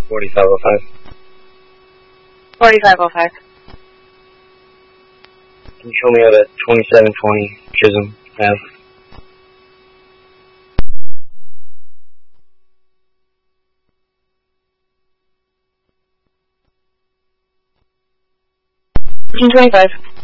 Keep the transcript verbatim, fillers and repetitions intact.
forty-five oh five. forty-five oh five. Can you show me out at twenty-seven twenty Chisholm Ave? twenty-five.